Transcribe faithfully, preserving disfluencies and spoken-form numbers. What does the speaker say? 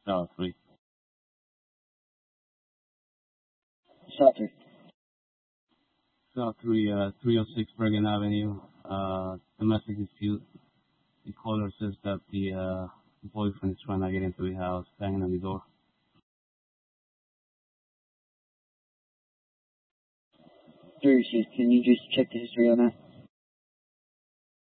South three. South three. South three, uh, three oh six Bergen Avenue, uh, domestic dispute. The caller says that the, uh, boyfriend is trying to get into the house, banging on the door. Three received. Can you just check the history on that?